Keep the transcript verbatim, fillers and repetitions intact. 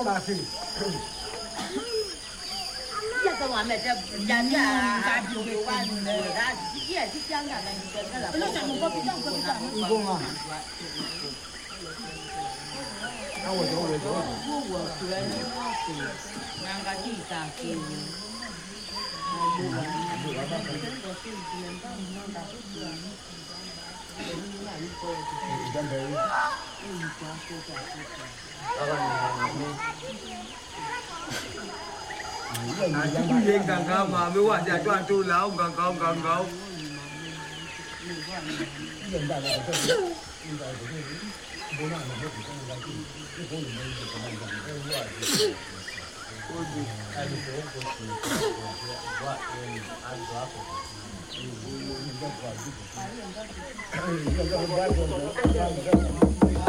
嘛是。 这个我们这人家大酒馆的，他也是香港的，这个那咱们不比较不比较， 义工啊。那我走我走。 我我出来了，两个地大给。 chú viên càng cao mà mới qua nhà cho anh tôi lão càng cao càng cao 现在呢，这是现在这个不让人家比较来去，一口里面就怎么讲？另外就是，我是爱的多，我是我是我嗯爱的多，嗯，人家管不住，人家管不住，人家管不住。